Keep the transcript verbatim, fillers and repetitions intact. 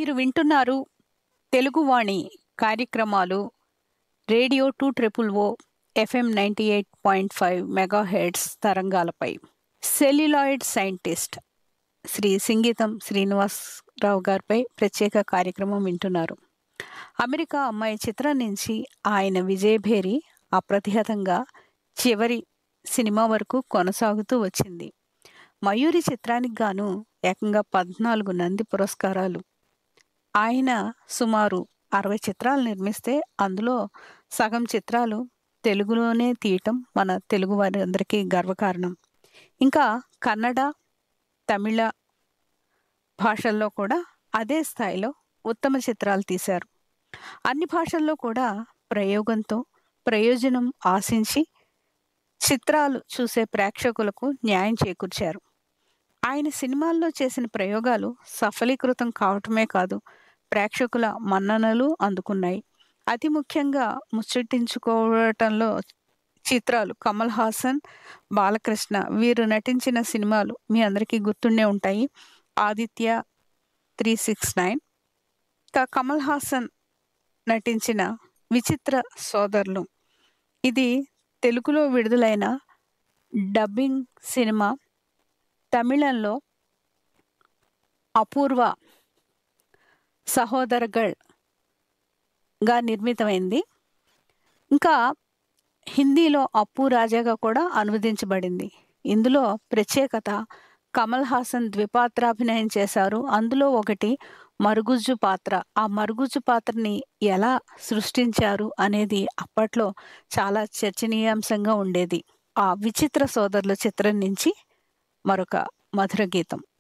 మీరు వింటున్నారు తెలుగువాణి కార్యక్రమాలు రేడియో టూ ట్రిపుల్ ఓ FM ninety eight point five megahertz తరంగాలపై. సెల్యులాయిడ్ సైంటిస్ట్ శ్రీ సింగీతం శ్రీనివాసరావు గారిపై ప్రత్యేక కార్యక్రమం వింటున్నారు. అమెరికా అమ్మాయి చిత్రం నుంచి ఆయన విజయభేరి అప్రతిహతంగా చివరి సినిమా వరకు కొనసాగుతూ వచ్చింది. మయూరి చిత్రానికి గాను ఏకంగా పద్నాలుగు నంది పురస్కారాలు. ఆయన సుమారు అరవై చిత్రాలు నిర్మిస్తే అందులో సగం చిత్రాలు తెలుగులోనే తీయటం మన తెలుగు వారందరికీ గర్వకారణం. ఇంకా కన్నడ, తమిళ భాషల్లో కూడా అదే స్థాయిలో ఉత్తమ చిత్రాలు తీశారు. అన్ని భాషల్లో కూడా ప్రయోగంతో ప్రయోజనం ఆశించి చిత్రాలు చూసే ప్రేక్షకులకు న్యాయం చేకూర్చారు. ఆయన సినిమాల్లో చేసిన ప్రయోగాలు సఫలీకృతం కావటమే కాదు, ప్రేక్షకుల మన్ననలు అందుకున్నాయి. అతి ముఖ్యంగా ముచ్చటించుకోవటంలో చిత్రాలు కమల్ హాసన్, బాలకృష్ణ వీరు నటించిన సినిమాలు మీ అందరికీ గుర్తుండే ఉంటాయి. Aditya, three six nine. ఇంకా కమల్ హాసన్ నటించిన విచిత్ర సోదరులు, ఇది తెలుగులో విడుదలైన డబ్బింగ్ సినిమా. తమిళంలో అపూర్వ సహోదరగల్గా నిర్మితమైంది. ఇంకా హిందీలో అప్పు రాజాగా కూడా అనువదించబడింది. ఇందులో ప్రత్యేకత కమల్ హాసన్ ద్విపాత్రాభినయం చేశారు. అందులో ఒకటి మరుగుజ్జు పాత్ర. ఆ మరుగుజ్జు పాత్రని ఎలా సృష్టించారు అనేది అప్పట్లో చాలా చర్చనీయాంశంగా ఉండేది. ఆ విచిత్ర సోదరుల చిత్రం నుంచి మరొక మధుర గీతం.